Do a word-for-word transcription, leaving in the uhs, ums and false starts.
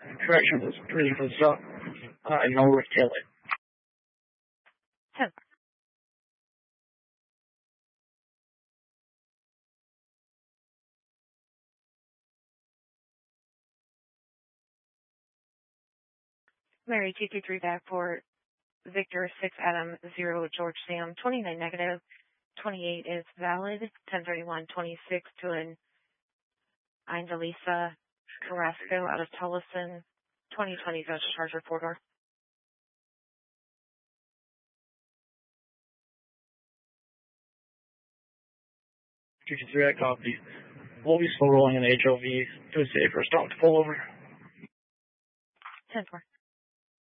Correction was reading for the stop. Uh, no Rick Taylor. ten. Mary two two three back for Victor six Adam zero George Sam twenty-nine negative. twenty-eight is valid. ten thirty-one twenty-six to an Angelisa Carrasco out of Tullison. twenty twenty Dodge Charger four door. two two three, I copy. We'll be slow rolling in H O V to a safer stop to pull over. ten four.